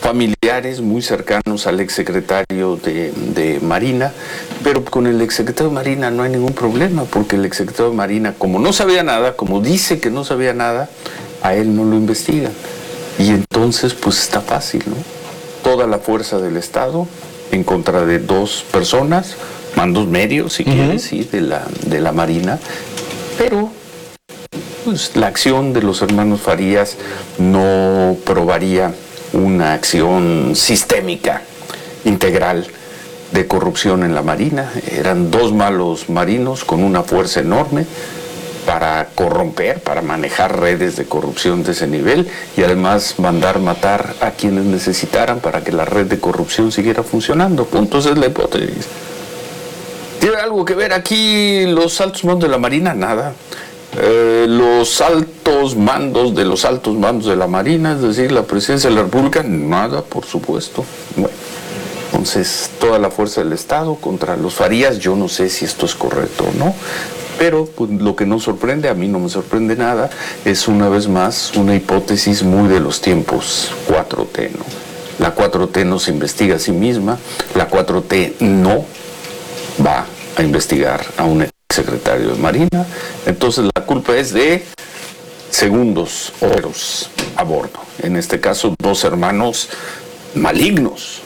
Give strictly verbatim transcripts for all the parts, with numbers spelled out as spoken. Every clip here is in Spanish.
familiares muy cercanos al exsecretario de, de Marina, pero con el exsecretario de Marina no hay ningún problema, porque el exsecretario de Marina, como no sabía nada, como dice que no sabía nada, a él no lo investigan. Y entonces, pues está fácil, ¿no? Toda la fuerza del Estado en contra de dos personas, mandos medios, si uh-huh. quieres, sí, de la, de la Marina, pero pues, la acción de los hermanos Farías no probaría una acción sistémica, integral, de corrupción en la Marina. Eran dos malos marinos con una fuerza enorme para corromper, para manejar redes de corrupción de ese nivel y además mandar matar a quienes necesitaran para que la red de corrupción siguiera funcionando. Punto, esa es la hipótesis. ¿Tiene algo que ver aquí los altos mandos de la Marina? Nada. Eh, los altos mandos de los altos mandos de la Marina, es decir, la presidencia de la República, nada, por supuesto. Bueno, entonces, toda la fuerza del Estado contra los Farías, yo no sé si esto es correcto o no, pero pues, lo que nos sorprende, a mí no me sorprende nada, es una vez más una hipótesis muy de los tiempos cuatro T, ¿no? La cuatro T no se investiga a sí misma, la cuatro T no va a investigar a un secretario de Marina, entonces la culpa es de segundos obreros a bordo, en este caso dos hermanos malignos,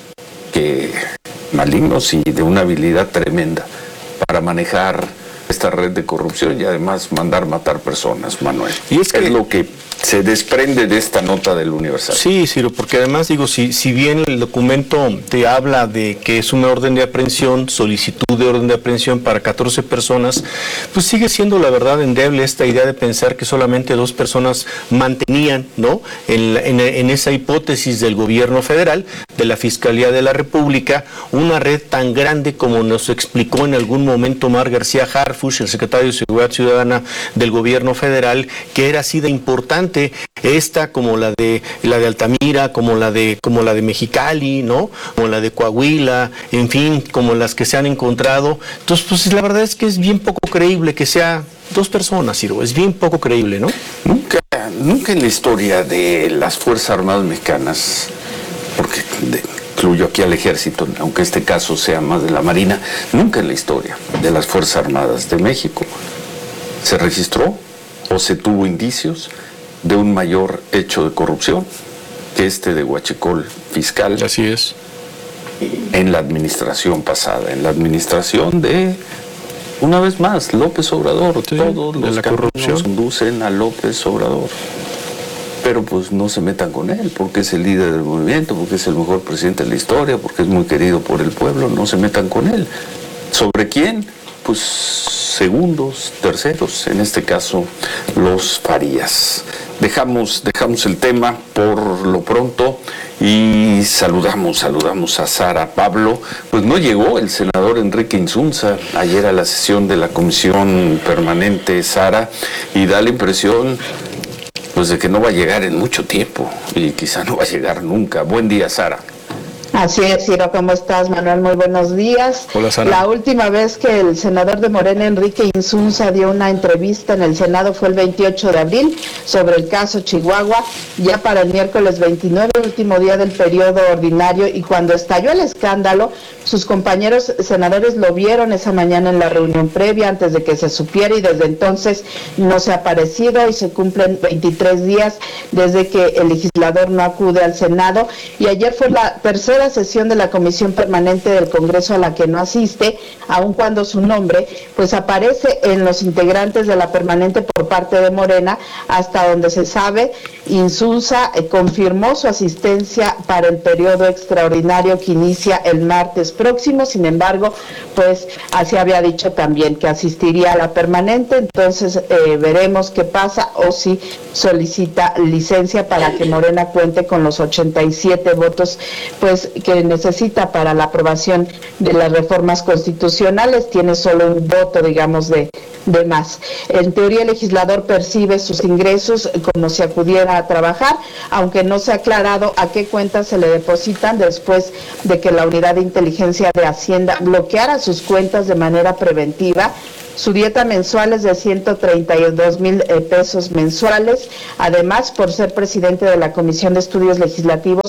que malignos y de una habilidad tremenda para manejar esta red de corrupción y además mandar matar personas, Manuel. Y es, que es lo que se desprende de esta nota del Universal. Sí, Ciro, porque además digo, si, si bien el documento te habla de que es una orden de aprehensión, solicitud de orden de aprehensión para catorce personas, pues sigue siendo la verdad endeble esta idea de pensar que solamente dos personas mantenían, ¿no?, en, en, en esa hipótesis del gobierno federal, de la Fiscalía de la República, una red tan grande como nos explicó en algún momento Omar García Harfuch, el secretario de Seguridad Ciudadana del gobierno federal, que era así de importante esta como la de la de Altamira, como la de como la de Mexicali, ¿no?, como la de Coahuila, en fin, como las que se han encontrado. Entonces, pues la verdad es que es bien poco creíble que sea dos personas, Ciro, es bien poco creíble, ¿no? Nunca, nunca en la historia de las Fuerzas Armadas Mexicanas, porque de, incluyo aquí al Ejército, aunque este caso sea más de la Marina, nunca en la historia de las Fuerzas Armadas de México se registró o se tuvo indicios de un mayor hecho de corrupción que este de Huachicol fiscal. Así es. En la administración pasada, en la administración de, una vez más, López Obrador. Sí, todos los la corrupción conducen a López Obrador. Pero pues no se metan con él, porque es el líder del movimiento, porque es el mejor presidente de la historia, porque es muy querido por el pueblo, no se metan con él. ¿Sobre quién? Pues segundos, terceros, en este caso los Farías. Dejamos, dejamos el tema por lo pronto y saludamos, saludamos a Sara Pablo. Pues no llegó el senador Enrique Insunza ayer a la sesión de la Comisión Permanente, Sara, y da la impresión pues de que no va a llegar en mucho tiempo y quizá no va a llegar nunca. Buen día, Sara. Así es, Ciro, ¿cómo estás, Manuel? Muy buenos días. Hola, Sara. La última vez que el senador de Morena, Enrique Insunza, dio una entrevista en el Senado fue el veintiocho de abril sobre el caso Chihuahua, ya para el miércoles veintinueve, último día del periodo ordinario, y cuando estalló el escándalo, sus compañeros senadores lo vieron esa mañana en la reunión previa, antes de que se supiera, y desde entonces no se ha aparecido, y se cumplen veintitrés días desde que el legislador no acude al Senado, y ayer fue la tercera sesión de la Comisión Permanente del Congreso a la que no asiste, aun cuando su nombre pues aparece en los integrantes de la permanente por parte de Morena. Hasta donde se sabe, Insunza eh, confirmó su asistencia para el periodo extraordinario que inicia el martes próximo. Sin embargo, pues así había dicho también que asistiría a la permanente. Entonces eh, veremos qué pasa, o si solicita licencia para que Morena cuente con los ochenta y siete votos pues que necesita para la aprobación de las reformas constitucionales. Tiene solo un voto, digamos, de, de más. En teoría, el legislador percibe sus ingresos como si acudiera a trabajar, aunque no se ha aclarado a qué cuentas se le depositan después de que la Unidad de Inteligencia de Hacienda bloqueara sus cuentas de manera preventiva. Su dieta mensual es de ciento treinta y dos mil eh, pesos mensuales. Además, por ser presidente de la Comisión de Estudios Legislativos,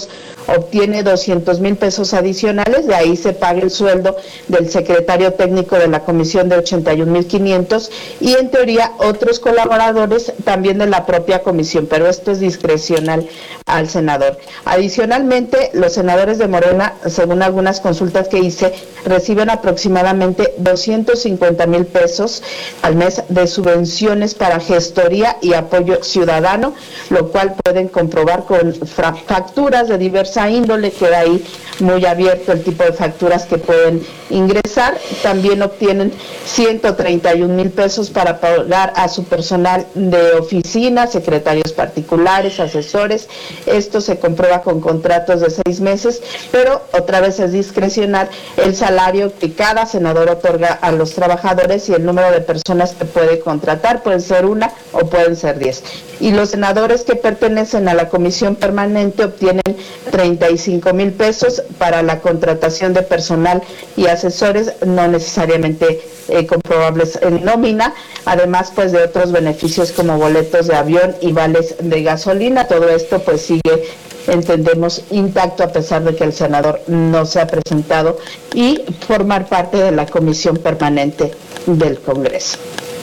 obtiene doscientos mil pesos adicionales, de ahí se paga el sueldo del secretario técnico de la comisión de ochenta y un mil quinientos y en teoría otros colaboradores también de la propia comisión, pero esto es discrecional al senador. Adicionalmente, los senadores de Morena, según algunas consultas que hice, reciben aproximadamente doscientos cincuenta mil pesos al mes de subvenciones para gestoría y apoyo ciudadano, lo cual pueden comprobar con facturas de diversa índole, queda ahí muy abierto el tipo de facturas que pueden ingresar. También obtienen ciento treinta y un mil pesos para pagar a su personal de oficina, secretarios particulares, asesores. Esto se comprueba con contratos de seis meses, pero otra vez es discrecional el salario que cada senador otorga a los trabajadores y el número de personas que puede contratar. Pueden ser una o pueden ser diez. Y los senadores que pertenecen a la comisión permanente obtienen treinta y cinco mil pesos para la contratación de personal y asesores, no necesariamente eh, comprobables en nómina, además pues de otros beneficios como boletos de avión y vales de gasolina. Todo esto pues sigue, entendemos, intacto a pesar de que el senador no se ha presentado y formar parte de la comisión permanente del Congreso.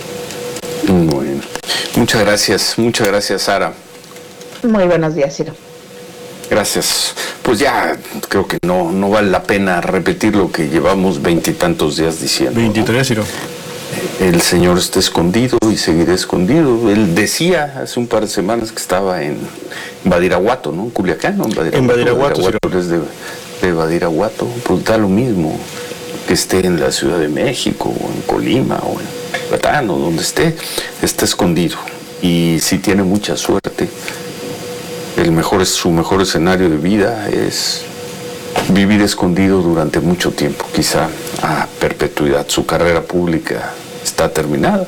Bueno, muchas gracias, muchas gracias, Sara. Muy buenos días, Ciro. Gracias. Pues ya creo que no, no vale la pena repetir lo que llevamos veintitantos días diciendo. veintitrés, Ciro. El señor está escondido y seguirá escondido. Él decía hace un par de semanas que estaba en Badiraguato, ¿no? En Culiacán, ¿no? En Badiraguato. En Badiraguato, Badiraguato es de, de Badiraguato. Pues da lo mismo que esté en la Ciudad de México, o en Colima, o en Yucatán, o donde esté, está escondido. Y si tiene mucha suerte, el mejor, su mejor escenario de vida es vivir escondido durante mucho tiempo, quizá a perpetuidad. Su carrera pública está terminada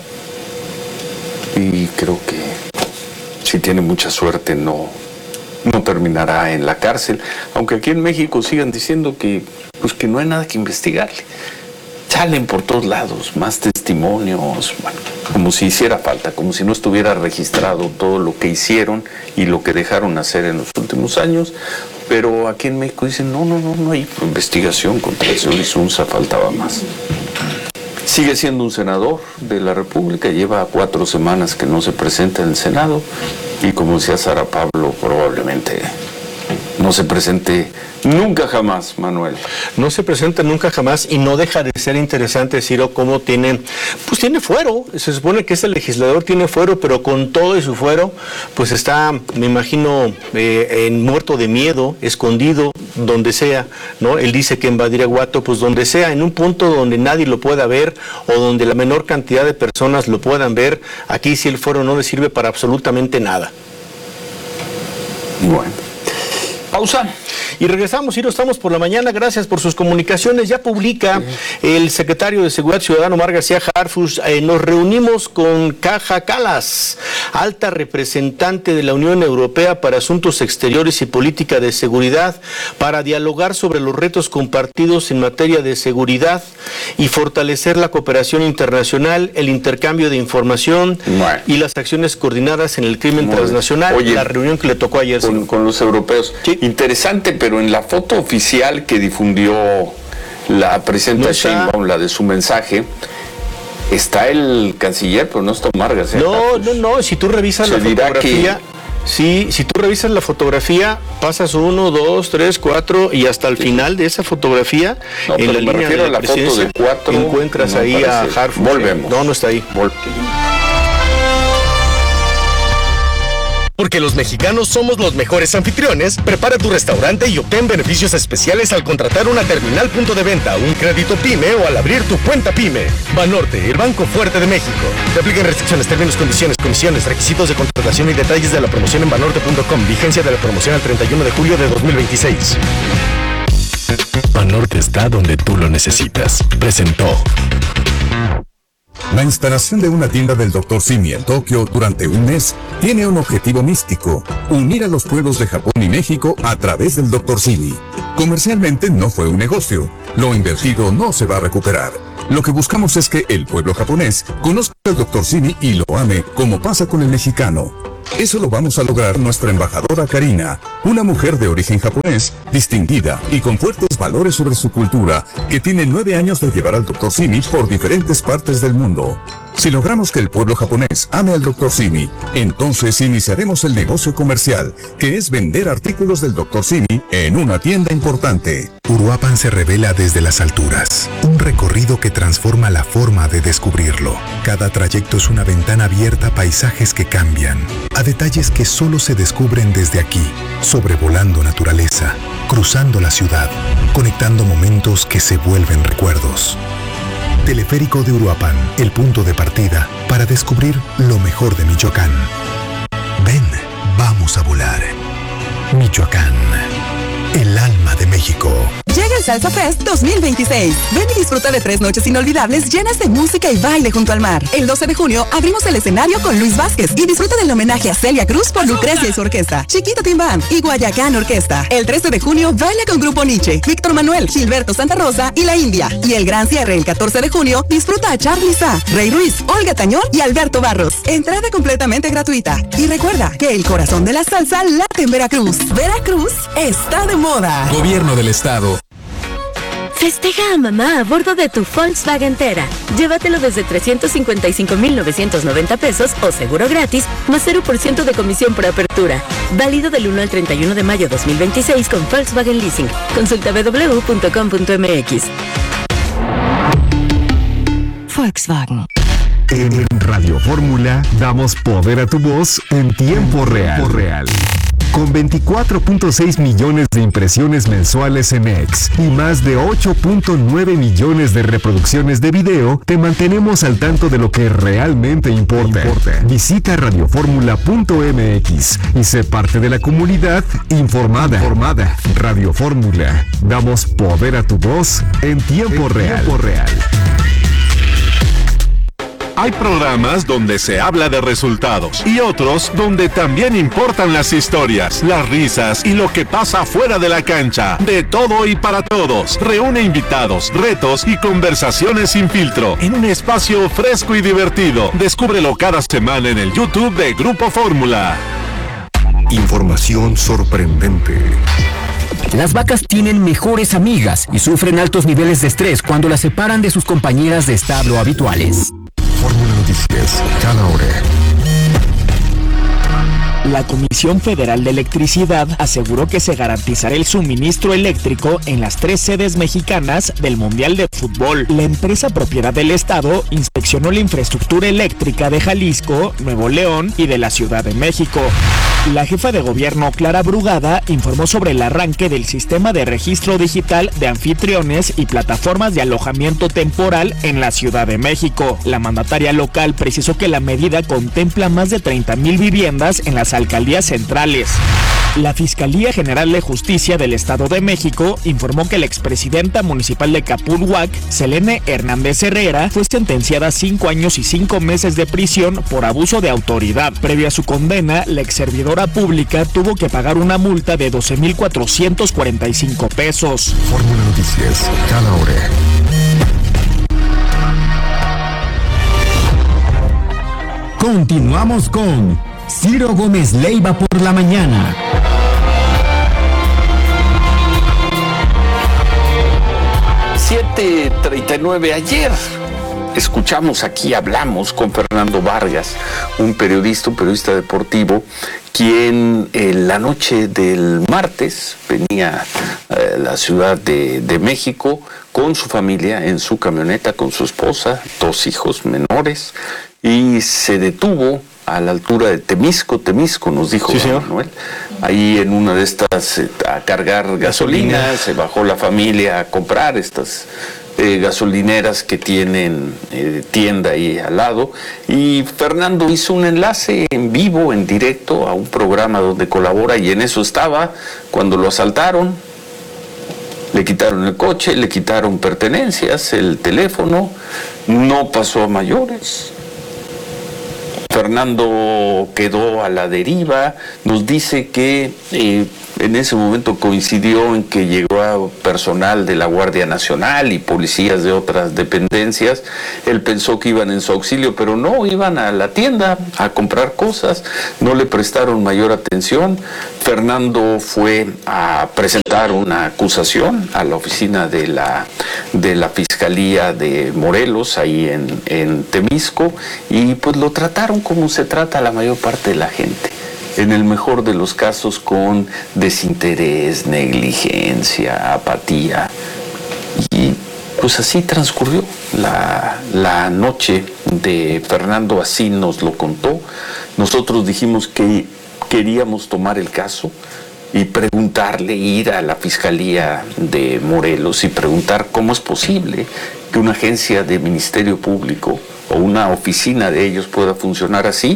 y creo que si tiene mucha suerte no, no terminará en la cárcel, aunque aquí en México sigan diciendo que, pues, que no hay nada que investigarle. Salen por todos lados más testimonios, bueno, como si hiciera falta, como si no estuviera registrado todo lo que hicieron y lo que dejaron hacer en los últimos años. Pero aquí en México dicen, no, no, no, no hay investigación contra el señor Insunza, faltaba más. Sigue siendo un senador de la República, lleva cuatro semanas que no se presenta en el Senado y, como decía Sara Pablo, probablemente no se presente nunca jamás, Manuel. No se presenta nunca jamás y no deja de ser interesante, Ciro, cómo tiene, pues tiene fuero. Se supone que este legislador tiene fuero, pero con todo y su fuero, pues está, me imagino, eh, en muerto de miedo, escondido, donde sea, ¿no? Él dice que en Badiraguato, pues donde sea, en un punto donde nadie lo pueda ver o donde la menor cantidad de personas lo puedan ver. Aquí sí el fuero no le sirve para absolutamente nada. Bueno. Pausa. Y regresamos, Ciro, estamos por la mañana, gracias por sus comunicaciones. Ya publica el secretario de Seguridad Ciudadana, Omar García Harfuch, eh, nos reunimos con Kaja Kallas, alta representante de la Unión Europea para Asuntos Exteriores y Política de Seguridad, para dialogar sobre los retos compartidos en materia de seguridad y fortalecer la cooperación internacional, el intercambio de información bueno. y las acciones coordinadas en el crimen Muy transnacional. Oye, la reunión que le tocó ayer. Con, con los europeos. ¿Sí? Interesante, pero en la foto oficial que difundió la presidenta no Sheinbaum, la de su mensaje, está el canciller, pero no está Omar García. No, no, no, si tú revisas la fotografía, que... sí, si tú revisas la fotografía, pasas uno, dos, tres, cuatro y hasta el sí. final de esa fotografía, no, en la me línea de la, a la foto de cuatro, encuentras no ahí a Harfuch. Volvemos. No, no está ahí. Vol Porque los mexicanos somos los mejores anfitriones, prepara tu restaurante y obtén beneficios especiales al contratar una terminal punto de venta, un crédito PYME o al abrir tu cuenta PYME. Banorte, el banco fuerte de México. Te aplican restricciones, términos, condiciones, comisiones, requisitos de contratación y detalles de la promoción en banorte punto com. Vigencia de la promoción al treinta y uno de julio de dos mil veintiséis. Banorte está donde tú lo necesitas. Presentó. La instalación de una tienda del doctor Simi en Tokio durante un mes tiene un objetivo místico: unir a los pueblos de Japón y México a través del doctor Simi. Comercialmente no fue un negocio, lo invertido no se va a recuperar. Lo que buscamos es que el pueblo japonés conozca al doctor Simi y lo ame, como pasa con el mexicano. Eso lo vamos a lograr nuestra embajadora Karina, una mujer de origen japonés, distinguida y con fuertes valores sobre su cultura, que tiene nueve años de llevar al doctor Simi por diferentes partes del mundo. Si logramos que el pueblo japonés ame al doctor Simi, entonces iniciaremos el negocio comercial, que es vender artículos del doctor Simi en una tienda importante. Uruapan se revela desde las alturas, un recorrido que transforma la forma de descubrirlo. Cada trayecto es una ventana abierta a paisajes que cambian, a detalles que solo se descubren desde aquí, sobrevolando naturaleza, cruzando la ciudad, conectando momentos que se vuelven recuerdos. Teleférico de Uruapan, el punto de partida para descubrir lo mejor de Michoacán. Ven, vamos a volar. Michoacán, el alma de México. Llega el Salsa Fest dos mil veintiséis. Ven y disfruta de tres noches inolvidables llenas de música y baile junto al mar. El doce de junio abrimos el escenario con Luis Vázquez y disfruta del homenaje a Celia Cruz por Lucrecia y su orquesta, Chiquito Timbán y Guayacán Orquesta. El trece de junio baila con Grupo Nietzsche, Víctor Manuel, Gilberto Santa Rosa y La India. Y el gran cierre el catorce de junio disfruta a Charly Sá, Rey Ruiz, Olga Tañón y Alberto Barros. Entrada completamente gratuita. Y recuerda que el corazón de la salsa late en Veracruz. Veracruz está de moda. Gobierno del Estado. Festeja a mamá a bordo de tu Volkswagen Tera. Llévatelo desde trescientos cincuenta y cinco mil novecientos noventa pesos o seguro gratis, más cero por ciento de comisión por apertura. Válido del uno al treinta y uno de mayo dos mil veintiséis con Volkswagen Leasing. Consulta doble u doble u doble u punto com punto m x. Volkswagen. En Radio Fórmula damos poder a tu voz en tiempo real. real. Con veinticuatro punto seis millones de impresiones mensuales en X y más de ocho punto nueve millones de reproducciones de video, te mantenemos al tanto de lo que realmente importa. importa. Visita radio fórmula punto m x y sé parte de la comunidad informada. informada. Radio Fórmula. Damos poder a tu voz en tiempo en real. Tiempo real. Hay programas donde se habla de resultados y otros donde también importan las historias, las risas y lo que pasa fuera de la cancha. De todo y para todos. Reúne invitados, retos y conversaciones sin filtro en un espacio fresco y divertido. Descúbrelo cada semana en el YouTube de Grupo Fórmula. Información sorprendente. Las vacas tienen mejores amigas y sufren altos niveles de estrés cuando las separan de sus compañeras de establo habituales. Fórmula Noticias, cada hora. La Comisión Federal de Electricidad aseguró que se garantizará el suministro eléctrico en las tres sedes mexicanas del Mundial de Fútbol. La empresa propiedad del Estado inspeccionó la infraestructura eléctrica de Jalisco, Nuevo León y de la Ciudad de México. La jefa de gobierno, Clara Brugada, informó sobre el arranque del sistema de registro digital de anfitriones y plataformas de alojamiento temporal en la Ciudad de México. La mandataria local precisó que la medida contempla más de treinta mil viviendas en las alcaldías centrales. La Fiscalía General de Justicia del Estado de México informó que la expresidenta municipal de Capulhuac, Selene Hernández Herrera, fue sentenciada a cinco años y cinco meses de prisión por abuso de autoridad. Previo a su condena, la exservidora pública tuvo que pagar una multa de doce mil cuatrocientos cuarenta y cinco pesos. Fórmula Noticias, cada hora. Continuamos con Ciro Gómez Leiva por la mañana. siete treinta y nueve ayer. Escuchamos aquí, hablamos con Fernando Vargas, un periodista, un periodista deportivo, quien en la noche del martes venía a la Ciudad de, de México con su familia en su camioneta, con su esposa, dos hijos menores, y se detuvo a la altura de Temisco, Temisco nos dijo sí, Manuel, ahí en una de estas a cargar gasolina, gasolina, se bajó la familia a comprar estas eh, gasolineras que tienen eh, tienda ahí al lado, y Fernando hizo un enlace en vivo, en directo, a un programa donde colabora, y en eso estaba cuando lo asaltaron. Le quitaron el coche, le quitaron pertenencias, el teléfono, no pasó a mayores. Fernando quedó a la deriva, nos dice que eh, en ese momento coincidió en que llegó personal de la Guardia Nacional y policías de otras dependencias. Él pensó que iban en su auxilio, pero no, iban a la tienda a comprar cosas, no le prestaron mayor atención. Fernando fue a presentar una acusación a la oficina de la, de la Fiscalía de Morelos, ahí en, en Temisco, y pues lo trataron como se trata a la mayor parte de la gente. En el mejor de los casos con desinterés, negligencia, apatía. Y pues así transcurrió la, la noche de Fernando, así nos lo contó. Nosotros dijimos que queríamos tomar el caso y preguntarle, ir a la Fiscalía de Morelos y preguntar cómo es posible que una agencia de Ministerio Público o una oficina de ellos pueda funcionar así.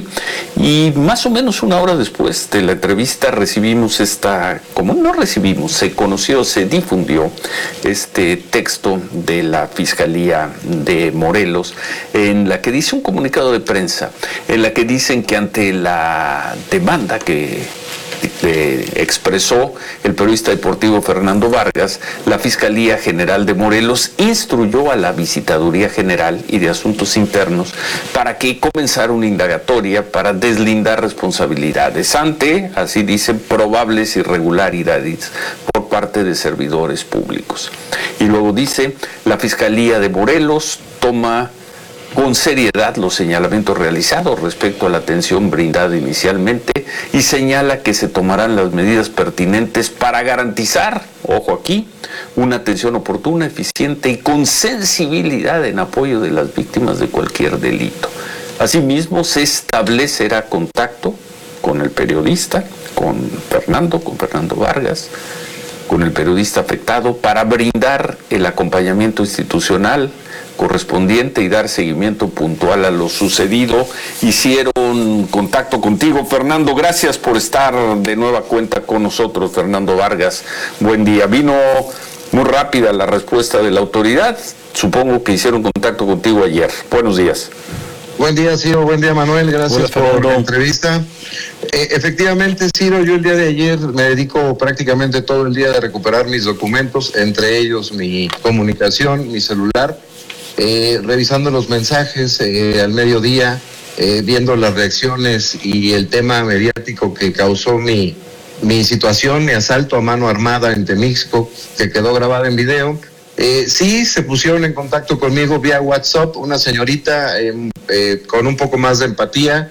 Y más o menos una hora después de la entrevista recibimos esta, como no recibimos, se conoció, se difundió este texto de la Fiscalía de Morelos, en la que dice un comunicado de prensa, en la que dicen que ante la demanda que Eh, expresó el periodista deportivo Fernando Vargas, la Fiscalía General de Morelos instruyó a la Visitaduría General y de Asuntos Internos para que comenzara una indagatoria para deslindar responsabilidades ante, así dicen, probables irregularidades por parte de servidores públicos. Y luego dice, la Fiscalía de Morelos toma con seriedad los señalamientos realizados respecto a la atención brindada inicialmente y señala que se tomarán las medidas pertinentes para garantizar, ojo aquí, una atención oportuna, eficiente y con sensibilidad en apoyo de las víctimas de cualquier delito. Asimismo, se establecerá contacto con el periodista, con Fernando, con Fernando Vargas, con el periodista afectado para brindar el acompañamiento institucional correspondiente y dar seguimiento puntual a lo sucedido. Hicieron contacto contigo, Fernando. Gracias por estar de nueva cuenta con nosotros, Fernando Vargas. Buen día. Vino muy rápida la respuesta de la autoridad. Supongo que hicieron contacto contigo ayer. Buenos días. Buen día, Ciro. Buen día, Manuel. Gracias Hola, por la entrevista. Eh, efectivamente, Ciro, yo el día de ayer me dedico prácticamente todo el día a recuperar mis documentos, entre ellos mi comunicación, mi celular, eh, revisando los mensajes eh, al mediodía, eh, viendo las reacciones y el tema mediático que causó mi, mi situación, mi asalto a mano armada en Temixco, que quedó grabado en video. Eh, sí, se pusieron en contacto conmigo vía WhatsApp, una señorita eh, eh, con un poco más de empatía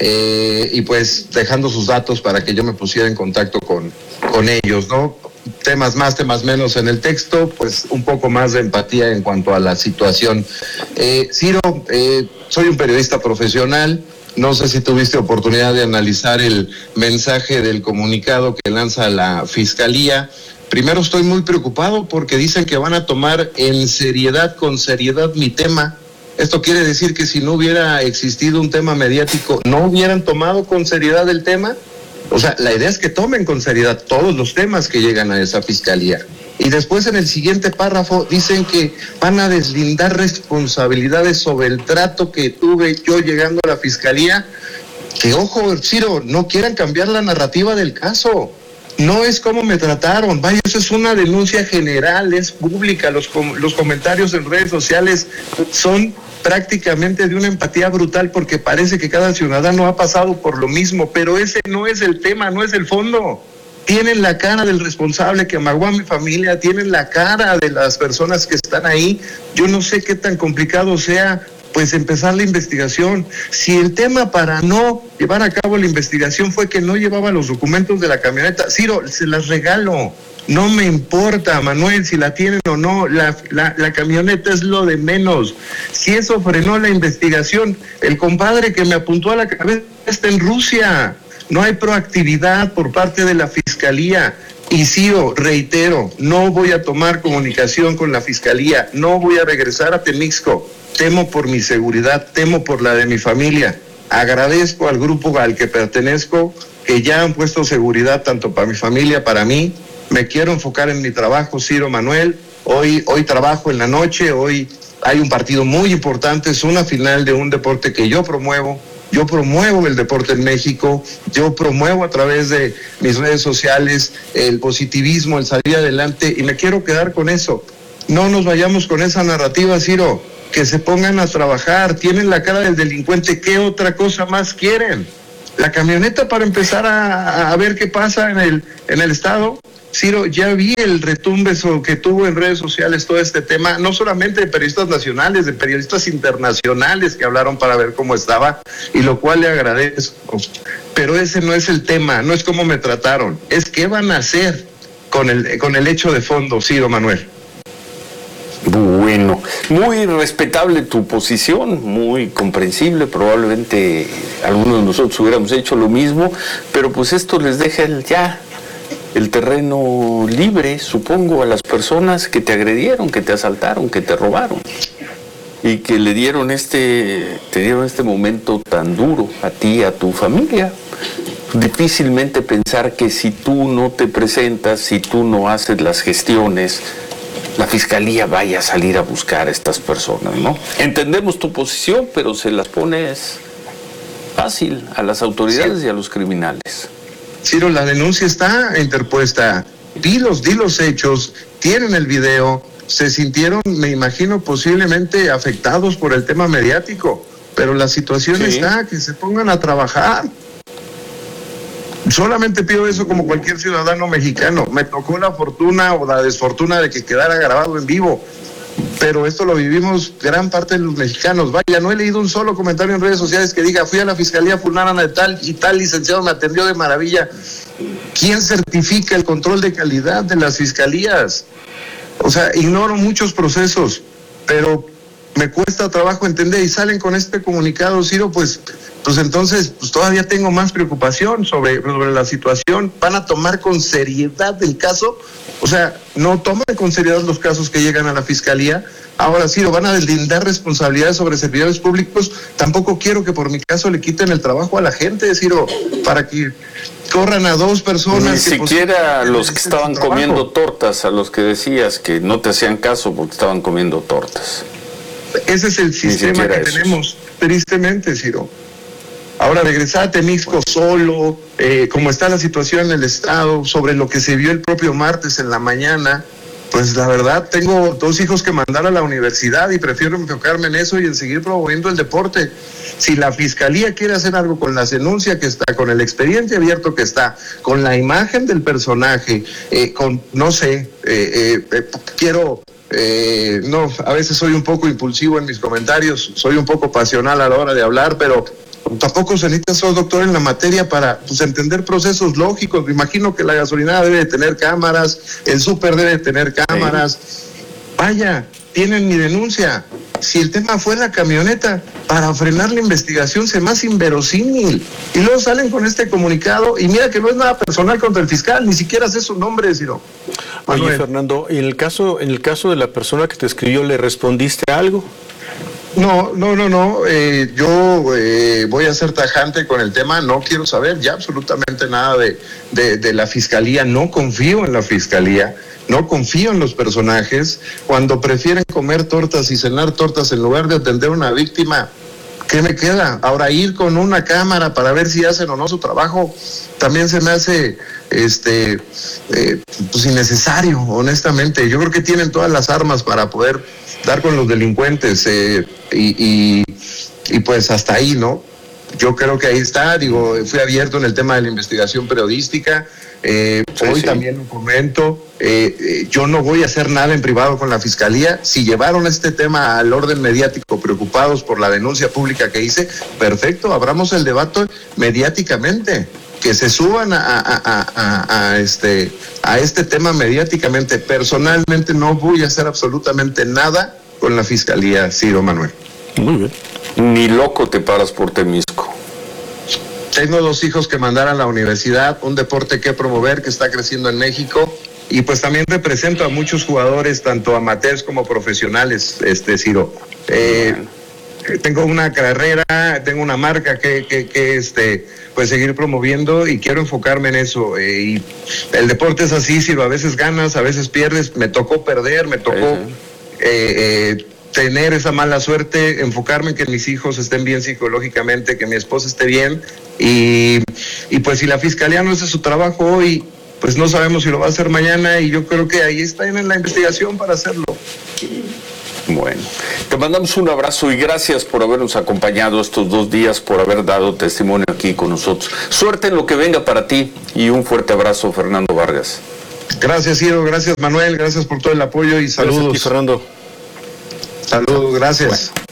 eh, y pues dejando sus datos para que yo me pusiera en contacto con, con ellos, ¿no? Temas más, temas menos en el texto, pues un poco más de empatía en cuanto a la situación. Eh, Ciro, eh, soy un periodista profesional. No sé si tuviste oportunidad de analizar el mensaje del comunicado que lanza la Fiscalía. Primero, estoy muy preocupado porque dicen que van a tomar en seriedad, con seriedad mi tema. Esto quiere decir que si no hubiera existido un tema mediático, ¿no hubieran tomado con seriedad el tema? O sea, la idea es que tomen con seriedad todos los temas que llegan a esa Fiscalía. Y después en el siguiente párrafo dicen que van a deslindar responsabilidades sobre el trato que tuve yo llegando a la Fiscalía. Que ojo, Ciro, no quieran cambiar la narrativa del caso. No es como me trataron, vaya, eso es una denuncia general, es pública, los, com- los comentarios en redes sociales son prácticamente de una empatía brutal porque parece que cada ciudadano ha pasado por lo mismo, pero ese no es el tema, no es el fondo. Tienen la cara del responsable que amagó a mi familia, tienen la cara de las personas que están ahí. Yo no sé qué tan complicado sea pues empezar la investigación. Si el tema para no llevar a cabo la investigación fue que no llevaba los documentos de la camioneta, Ciro, se las regalo. No me importa, Manuel, si la tienen o no, la, la, la camioneta es lo de menos. Si eso frenó la investigación, el compadre que me apuntó a la cabeza está en Rusia. No hay proactividad por parte de la Fiscalía. Y Ciro, reitero, no voy a tomar comunicación con la Fiscalía, no voy a regresar a Temixco. Temo por mi seguridad, temo por la de mi familia. Agradezco al grupo al que pertenezco que ya han puesto seguridad tanto para mi familia, para mí. Me quiero enfocar en mi trabajo, Ciro, Manuel. Hoy, hoy trabajo en la noche, hoy hay un partido muy importante, es una final de un deporte que yo promuevo. yo promuevo el deporte en México, yo promuevo a través de mis redes sociales el positivismo, el salir adelante, y me quiero quedar con eso. No nos vayamos con esa narrativa, Ciro, que se pongan a trabajar, tienen la cara del delincuente, ¿qué otra cosa más quieren? La camioneta para empezar a, a ver qué pasa en el, en el estado. Ciro, ya vi el retumbe que tuvo en redes sociales todo este tema, no solamente de periodistas nacionales, de periodistas internacionales que hablaron para ver cómo estaba, y lo cual le agradezco. Pero ese no es el tema, no es cómo me trataron, es qué van a hacer con el, con el hecho de fondo, Ciro Manuel. Bueno, muy respetable tu posición, muy comprensible, probablemente algunos de nosotros hubiéramos hecho lo mismo, pero pues esto les deja el ya el terreno libre, supongo, a las personas que te agredieron, que te asaltaron, que te robaron y que le dieron este, te dieron este momento tan duro a ti, a tu familia. Difícilmente pensar que si tú no te presentas, si tú no haces las gestiones, la fiscalía vaya a salir a buscar a estas personas, ¿no? Entendemos tu posición, pero se las pones fácil a las autoridades sí. y a los criminales. Ciro, la denuncia está interpuesta. Di los, di los hechos, tienen el video, se sintieron, me imagino, posiblemente afectados por el tema mediático, pero la situación sí. está, que se pongan a trabajar. Solamente pido eso como cualquier ciudadano mexicano. Me tocó la fortuna o la desfortuna de que quedara grabado en vivo, pero esto lo vivimos gran parte de los mexicanos. Vaya, no he leído un solo comentario en redes sociales que diga, fui a la fiscalía fulana de tal y tal licenciado me atendió de maravilla. ¿Quién certifica el control de calidad de las fiscalías? O sea, ignoro muchos procesos, pero me cuesta trabajo entender, y salen con este comunicado, Ciro, pues, pues entonces pues todavía tengo más preocupación sobre, sobre la situación. ¿Van a tomar con seriedad el caso? O sea, no toman con seriedad los casos que llegan a la fiscalía. Ahora, Ciro, van a deslindar responsabilidades sobre servidores públicos. Tampoco quiero que por mi caso le quiten el trabajo a la gente, Ciro, para que corran a dos personas. Ni siquiera a los que estaban comiendo tortas, a los que decías que no te hacían caso porque estaban comiendo tortas. Ese es el sistema que tenemos, tristemente, Ciro. Ahora, regresar a Temixco solo, eh, como está la situación en el estado, sobre lo que se vio el propio martes en la mañana, pues la verdad, tengo dos hijos que mandar a la universidad y prefiero enfocarme en eso y en seguir promoviendo el deporte. Si la fiscalía quiere hacer algo con la denuncia que está, con el expediente abierto que está, con la imagen del personaje, eh, con, no sé, eh, eh, eh, quiero... Eh, no, a veces soy un poco impulsivo en mis comentarios, soy un poco pasional a la hora de hablar, pero tampoco se necesita ser doctor en la materia para pues, entender procesos lógicos. Me imagino que la gasolinera debe de tener cámaras, el súper debe de tener cámaras. Vaya, tienen mi denuncia. Si el tema fue la camioneta, para frenar la investigación se me hace inverosímil. Y luego salen con este comunicado, y mira que no es nada personal contra el fiscal, ni siquiera sé su nombre, sino. Oye, Manuel. Fernando, en el caso, en el caso de la persona que te escribió, ¿le respondiste algo? No, no, no, no. Eh, yo eh, voy a ser tajante con el tema. No quiero saber ya absolutamente nada de, de, de la fiscalía. No confío en la fiscalía. No confío en los personajes. Cuando prefieren comer tortas y cenar tortas en lugar de atender a una víctima, ¿qué me queda? Ahora, ir con una cámara para ver si hacen o no su trabajo, también se me hace este eh, pues innecesario, honestamente. Yo creo que tienen todas las armas para poder dar con los delincuentes eh, y, y, y pues hasta ahí, ¿no? Yo creo que ahí está, digo, fui abierto en el tema de la investigación periodística. Eh, sí, hoy sí. También lo comento, eh, eh, yo no voy a hacer nada en privado con la fiscalía. Si llevaron este tema al orden mediático preocupados por la denuncia pública que hice, perfecto, abramos el debate mediáticamente, que se suban a, a, a, a, a, este, a este tema mediáticamente. Personalmente no voy a hacer absolutamente nada con la fiscalía, Ciro Manuel. Muy bien. Ni loco te paras por Temixco. Tengo dos hijos que mandar a la universidad, un deporte que promover que está creciendo en México, y pues también represento a muchos jugadores, tanto amateurs como profesionales, este Ciro. Eh, tengo una carrera, tengo una marca que, que, que este, pues seguir promoviendo y quiero enfocarme en eso. Eh, y el deporte es así, Ciro, a veces ganas, a veces pierdes. Me tocó perder, me tocó... Eh, eh, tener esa mala suerte, enfocarme en que mis hijos estén bien psicológicamente, que mi esposa esté bien, y, y pues si la fiscalía no hace su trabajo hoy, pues no sabemos si lo va a hacer mañana, y yo creo que ahí está en la investigación para hacerlo. Bueno, te mandamos un abrazo y gracias por habernos acompañado estos dos días, por haber dado testimonio aquí con nosotros. Suerte en lo que venga para ti y un fuerte abrazo, Fernando Vargas. Gracias, Ciro, gracias, Manuel, gracias por todo el apoyo y saludos. Gracias a ti, Fernando. Saludos, gracias. Bueno.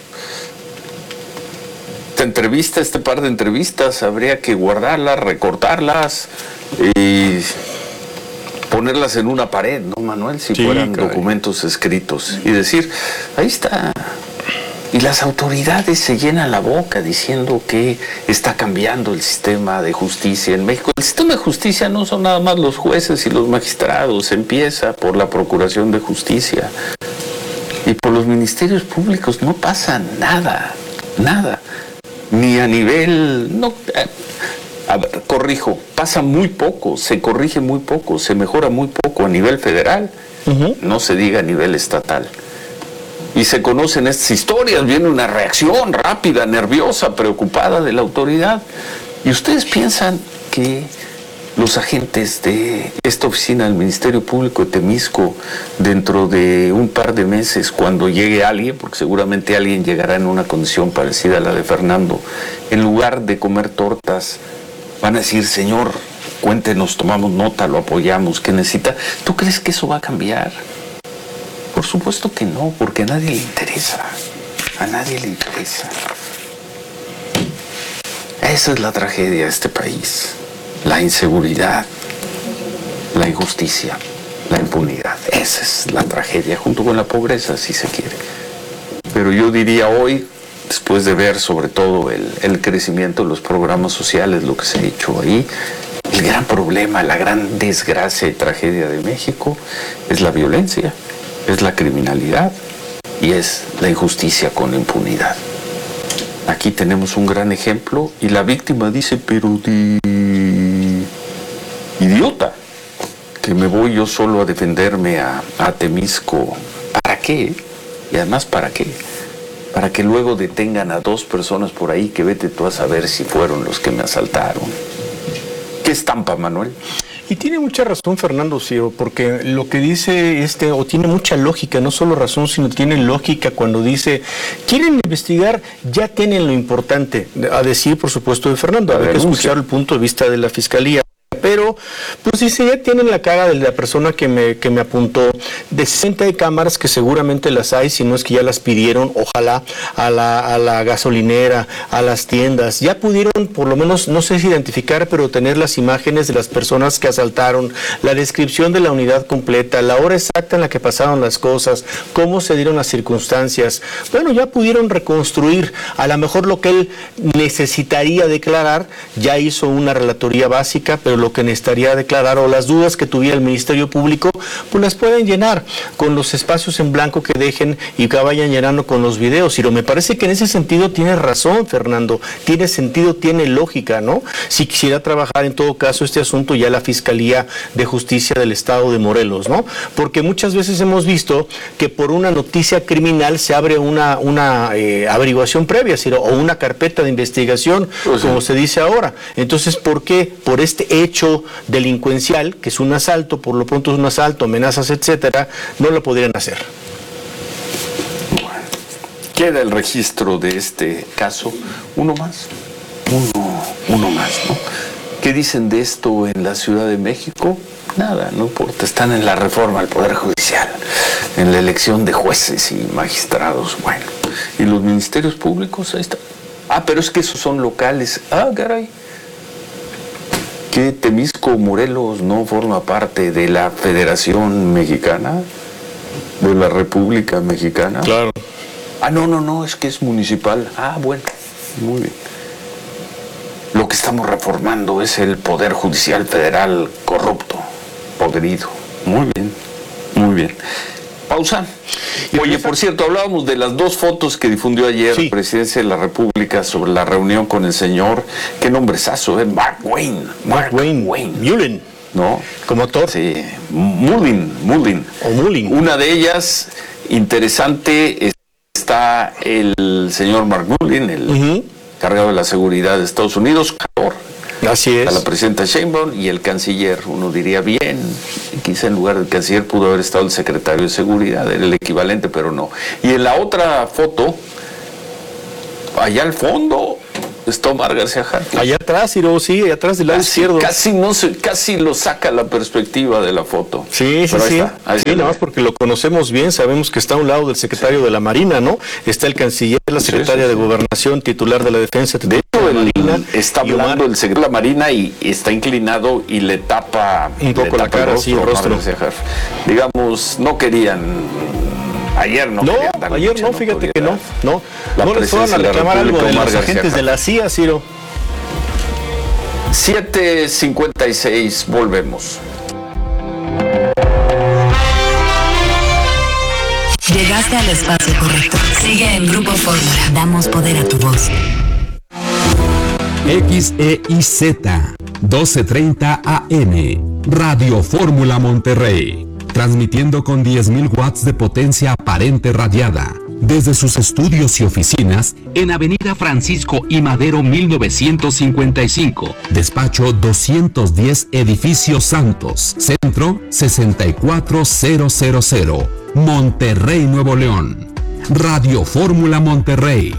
Esta entrevista, este par de entrevistas, habría que guardarlas, recortarlas y ponerlas en una pared, ¿no, Manuel? Si sí, fueran caray. documentos escritos y decir, ahí está. Y las autoridades se llenan la boca diciendo que está cambiando el sistema de justicia en México. El sistema de justicia no son nada más los jueces y los magistrados, empieza por la Procuración de Justicia. Y por los ministerios públicos no pasa nada, nada. Ni a nivel... no. A ver, corrijo, pasa muy poco, se corrige muy poco, se mejora muy poco a nivel federal, uh-huh. no se diga a nivel estatal. Y se conocen estas historias, viene una reacción rápida, nerviosa, preocupada de la autoridad. Y ustedes piensan que los agentes de esta oficina del Ministerio Público de Temisco, dentro de un par de meses, cuando llegue alguien, porque seguramente alguien llegará en una condición parecida a la de Fernando, en lugar de comer tortas, van a decir, señor, cuéntenos, tomamos nota, lo apoyamos, ¿qué necesita? ¿Tú crees que eso va a cambiar? Por supuesto que no, porque a nadie le interesa. A nadie le interesa. Esa es la tragedia de este país. La inseguridad, la injusticia, la impunidad. Esa es la tragedia, junto con la pobreza, si se quiere. Pero yo diría hoy, después de ver sobre todo el, el crecimiento de los programas sociales, lo que se ha hecho ahí, el gran problema, la gran desgracia y tragedia de México es la violencia, es la criminalidad y es la injusticia con impunidad. Aquí tenemos un gran ejemplo y la víctima dice, pero de idiota, que me voy yo solo a defenderme a, a Temisco. ¿Para qué? Y además, ¿para qué? Para que luego detengan a dos personas por ahí que vete tú a saber si fueron los que me asaltaron. ¿Qué estampa, Manuel? Y tiene mucha razón Fernando, Ciro, porque lo que dice este, o tiene mucha lógica, no solo razón, sino tiene lógica cuando dice, quieren investigar, ya tienen lo importante, a decir, por supuesto, de Fernando, hay que escuchar el punto de vista de la Fiscalía. Pero, pues dice, ya tienen la cara de la persona que me, que me apuntó, de sesenta de cámaras que seguramente las hay, si no es que ya las pidieron, ojalá, a la, a la gasolinera, a las tiendas. Ya pudieron, por lo menos, no sé si identificar, pero tener las imágenes de las personas que asaltaron, la descripción de la unidad completa, la hora exacta en la que pasaron las cosas, cómo se dieron las circunstancias. Bueno, ya pudieron reconstruir, a lo mejor lo que él necesitaría declarar, ya hizo una relatoría básica, pero lo que necesitaría declarar o las dudas que tuviera el Ministerio Público, pues las pueden llenar con los espacios en blanco que dejen y que vayan llenando con los videos. Pero me parece que en ese sentido tiene razón, Fernando, tiene sentido, tiene lógica, ¿no? Si quisiera trabajar en todo caso este asunto ya la Fiscalía de Justicia del Estado de Morelos, ¿no? Porque muchas veces hemos visto que por una noticia criminal se abre una, una eh, averiguación previa, ¿sí? O una carpeta de investigación, pues como sí. se dice ahora. Entonces, ¿por qué? Por este hecho delincuencial, que es un asalto, por lo pronto es un asalto, amenazas, etcétera, no lo podrían hacer. Bueno, queda el registro de este caso. Uno más, uno, uno más, ¿no? ¿Qué dicen de esto en la Ciudad de México? Nada, no importa, están en la reforma del Poder Judicial, en la elección de jueces y magistrados, bueno, y los ministerios públicos, ahí está. Ah, pero es que esos son locales. Ah, caray. ¿Que Temisco, Morelos no forma parte de la Federación Mexicana? ¿De la República Mexicana? Claro. Ah, no, no, no, es que es municipal. Ah, bueno, muy bien. Lo que estamos reformando es el Poder Judicial Federal corrupto, podrido. Muy bien, muy bien. Pausa. Oye, por cierto, hablábamos de las dos fotos que difundió ayer sí. la Presidencia de la República sobre la reunión con el señor, qué nombrezazo, ¿eh? Mark Wayne. Mark, Mark Wayne. Wayne. Mullen. ¿No? Como actor. Sí. Mullin. Mullin. O Mullin. Una de ellas, interesante, está el señor Mark Mullin, el uh-huh. encargado de la seguridad de Estados Unidos, así es, a la presidenta Sheinbaum y el canciller. Uno diría bien, quizá en lugar del canciller pudo haber estado el secretario de seguridad, era el equivalente, pero no. Y en la otra foto, allá al fondo, está Omar García Harfuch. Allá atrás, Ciro, sí, allá atrás del lado casi, izquierdo. Casi no se, casi lo saca la perspectiva de la foto. Sí, sí, Pero sí. Ahí está, ahí sí, nada más porque lo conocemos bien, sabemos que está a un lado del secretario sí. de la Marina, ¿no? Está el canciller, la secretaria sí, sí, sí. de Gobernación, titular de la Defensa. De hecho, el, Marina, está hablando el secretario de la Marina y está inclinado y le tapa un poco la cara, sí, el rostro. Digamos, no querían... Ayer no. No, ayer no, fíjate que no. No, no les fueron a reclamar algo de los agentes de la C I A, Ciro. siete cincuenta y seis, volvemos. Llegaste al espacio correcto. Sigue en Grupo Fórmula. Damos poder a tu voz. X E I Z, doce treinta A M, Radio Fórmula Monterrey. Transmitiendo con diez mil watts de potencia aparente radiada, desde sus estudios y oficinas en Avenida Francisco I. Madero mil novecientos cincuenta y cinco, despacho doscientos diez, Edificio Santos, Centro sesenta y cuatro mil, Monterrey, Nuevo León. Radio Fórmula Monterrey.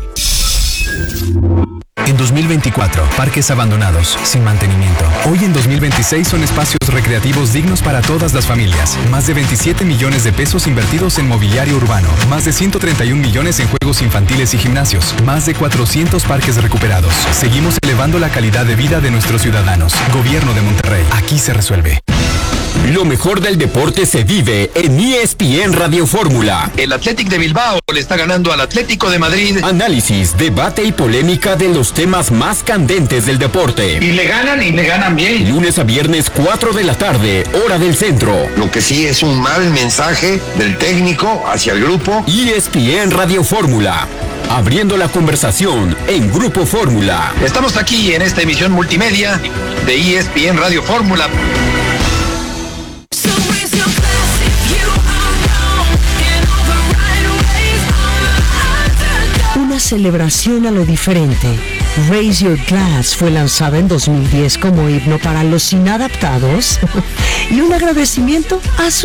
En dos mil veinticuatro, parques abandonados, sin mantenimiento. Hoy en dos mil veintiséis son espacios recreativos dignos para todas las familias. Más de veintisiete millones de pesos invertidos en mobiliario urbano. Más de ciento treinta y un millones en juegos infantiles y gimnasios. Más de cuatrocientos parques recuperados. Seguimos elevando la calidad de vida de nuestros ciudadanos. Gobierno de Monterrey. Aquí se resuelve. Lo mejor del deporte se vive en E S P N Radio Fórmula. El Athletic de Bilbao le está ganando al Atlético de Madrid. Análisis, debate y polémica de los temas más candentes del deporte. Y le ganan y le ganan bien. Lunes a viernes, cuatro de la tarde, hora del centro. Lo que sí es un mal mensaje del técnico hacia el grupo. E S P N Radio Fórmula. Abriendo la conversación en Grupo Fórmula. Estamos aquí en esta emisión multimedia de E S P N Radio Fórmula. Una celebración a lo diferente. Raise Your Glass fue lanzada en dos mil diez como himno para los inadaptados y un agradecimiento a su